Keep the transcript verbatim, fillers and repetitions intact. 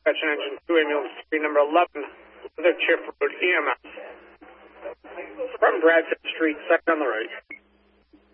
Dispatch engine two ambulance three, number eleven, Other Chip Road, E M S. From Bradford Street, second on the right.